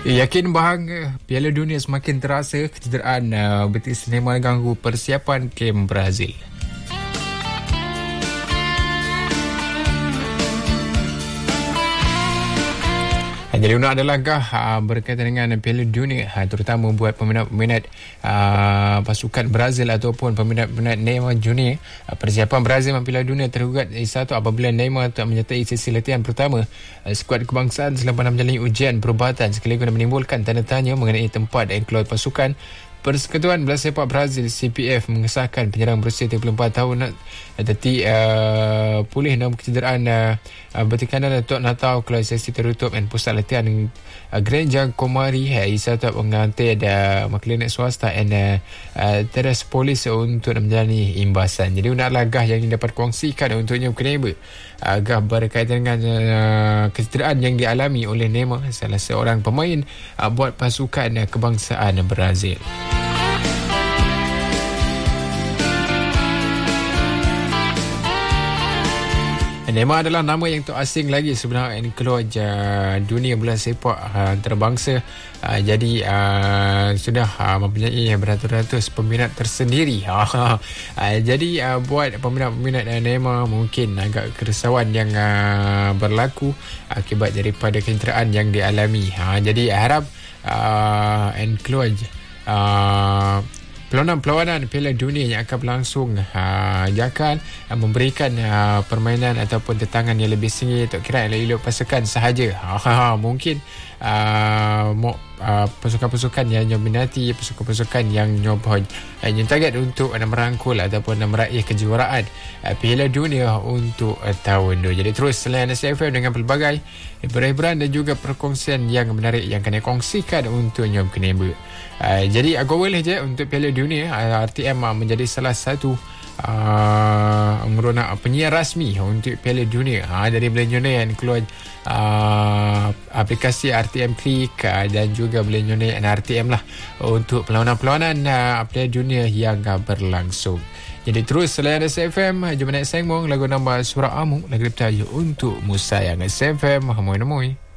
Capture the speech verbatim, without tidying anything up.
Yakin bahagia Piala Dunia semakin terasa, kecederaan uh, betis Neymar ganggu persiapan kem Brazil. Jadi untuk ada langkah uh, berkaitan dengan Piala Dunia, uh, terutama buat peminat-peminat uh, pasukan Brazil ataupun peminat-peminat Neymar Junior. Uh, persiapan Brazil Piala Dunia tergugat satu apabila Neymar tak menyertai sesi latihan pertama uh, skuad kebangsaan selepas menjalani ujian perubatan sekaligus menimbulkan tanda tanya mengenai tempat dan keluar pasukan. Persekutuan Bola Sepak Brazil C P F mengesahkan penyerang berusia tiga puluh empat tahun tetapi uh, pulih dalam kecederaan uh, bertekanan untuk Natal keluar sesi tertutup dan pusat latihan uh, Granja Komari satu pengantai ada klinik swasta dan uh, uh, teras polis untuk menjalani imbasan. Jadi untuk lagah yang dapat kongsikan untuknya kenapa agak berkaitan dengan uh, kecederaan yang dialami oleh Neymar, salah seorang pemain uh, buat pasukan uh, kebangsaan Brazil. Neymar adalah nama yang tak asing lagi sebenarnya di keluar dunia bola sepak uh, antarabangsa. Uh, jadi uh, sudah uh, mempunyai beratus-ratus peminat tersendiri. uh, jadi uh, buat peminat-peminat uh, Neymar mungkin agak kerisauan yang uh, berlaku akibat daripada kecederaan yang dialami. Uh, jadi harap uh, and keluar uh, perlawanan Piala Dunia yang akan berlangsung uh, jangan uh, memberikan uh, permainan ataupun tentangan yang lebih sengit untuk kira elok-elok pasukan sahaja. Uh, mungkin uh, mo, uh, pasukan-pasukan yang minati, pasukan-pasukan yang nyoba uh, yang target untuk uh, merangkul ataupun uh, meraih kejuaraan uh, Piala Dunia untuk uh, tahun ini. Jadi terus selain S F M dengan pelbagai hiburan dan juga perkongsian yang menarik yang kena kongsikan untuk nyoba keneba. Uh, jadi aku boleh je untuk Piala Dunia uh, R T M uh, menjadi salah satu uh, meronak penyiar rasmi untuk Piala Dunia. Uh, dari boleh nyonai yang keluar uh, aplikasi R T M Click uh, dan juga boleh nyonai R T M lah untuk perlawanan-perlawanan uh, Piala Dunia yang uh, berlangsung. Jadi terus selain S F M, jom naik sengmong lagu nama Surah Amu lagu bertajuk Untuk Musayang. S F M, hamoi-namoi.